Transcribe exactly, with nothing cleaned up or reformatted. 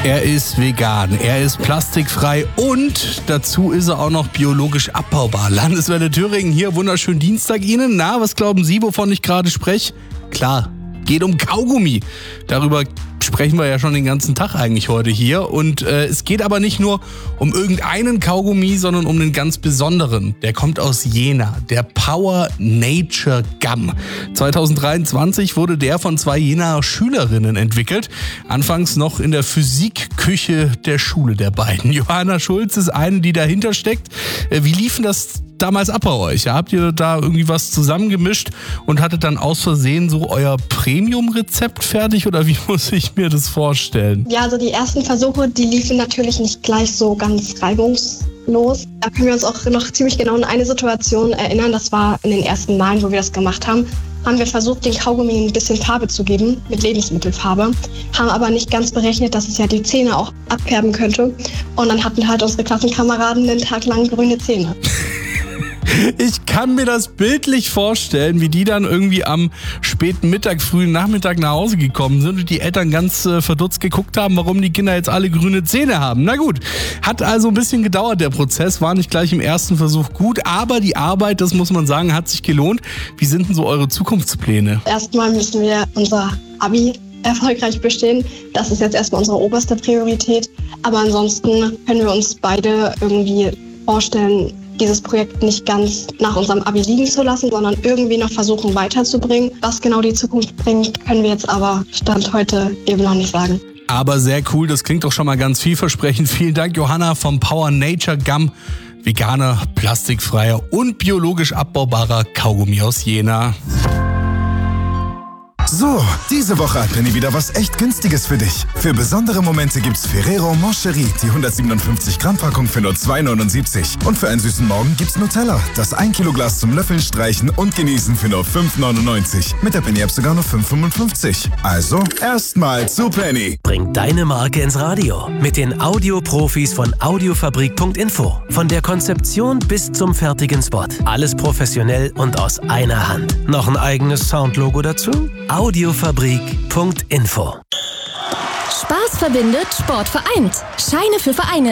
Er ist vegan, er ist plastikfrei und dazu ist er auch noch biologisch abbaubar. Landeswelle Thüringen hier, wunderschönen Dienstag Ihnen. Na, was glauben Sie, wovon ich gerade spreche? Klar, geht um Kaugummi. Darüber sprechen wir ja schon den ganzen Tag eigentlich heute hier. Und äh, es geht aber nicht nur um irgendeinen Kaugummi, sondern um einen ganz besonderen. Der kommt aus Jena, der Power Nature Gum. zwanzig dreiundzwanzig wurde der von zwei Jenaer Schülerinnen entwickelt. Anfangs noch in der Physikküche der Schule der beiden. Johanna Schulz ist eine, die dahinter steckt. Äh, wie liefen das damals ab bei euch? Habt ihr da irgendwie was zusammengemischt und hattet dann aus Versehen so euer Premium-Rezept fertig oder wie muss ich mir das vorstellen? Ja, also die ersten Versuche, die liefen natürlich nicht gleich so ganz reibungslos. Da können wir uns auch noch ziemlich genau an eine Situation erinnern. Das war in den ersten Malen, wo wir das gemacht haben. Haben wir versucht, den Kaugummi ein bisschen Farbe zu geben, mit Lebensmittelfarbe, haben aber nicht ganz berechnet, dass es ja die Zähne auch abfärben könnte. Und dann hatten halt unsere Klassenkameraden einen Tag lang grüne Zähne. Ich kann mir das bildlich vorstellen, wie die dann irgendwie am späten Mittag, frühen Nachmittag nach Hause gekommen sind und die Eltern ganz äh, verdutzt geguckt haben, warum die Kinder jetzt alle grüne Zähne haben. Na gut, hat also ein bisschen gedauert, der Prozess, war nicht gleich im ersten Versuch gut, aber die Arbeit, das muss man sagen, hat sich gelohnt. Wie sind denn so eure Zukunftspläne? Erstmal müssen wir unser Abi erfolgreich bestehen. Das ist jetzt erstmal unsere oberste Priorität. Aber ansonsten können wir uns beide irgendwie vorstellen, dieses Projekt nicht ganz nach unserem Abi liegen zu lassen, sondern irgendwie noch versuchen weiterzubringen. Was genau die Zukunft bringt, können wir jetzt aber Stand heute eben noch nicht sagen. Aber sehr cool, das klingt doch schon mal ganz vielversprechend. Vielen Dank, Johanna vom Power Nature Gum. Veganer, plastikfreier und biologisch abbaubarer Kaugummi aus Jena. So, diese Woche hat Penny wieder was echt Günstiges für dich. Für besondere Momente gibt's Ferrero Moncherie, die hundertsiebenundfünfzig Gramm Packung für nur zwei neunundsiebzig. Und für einen süßen Morgen gibt's Nutella, das ein Kilo Glas zum Löffeln, Streichen und Genießen für nur fünf neunundneunzig. Mit der Penny-App sogar nur fünf fünfundfünfzig. Also, erstmal zu Penny. Bring deine Marke ins Radio mit den Audioprofis von Audiofabrik Punkt info. Von der Konzeption bis zum fertigen Spot. Alles professionell und aus einer Hand. Noch ein eigenes Soundlogo dazu? Audiofabrik Punkt info. Spaß verbindet, Sport vereint. Scheine für Vereine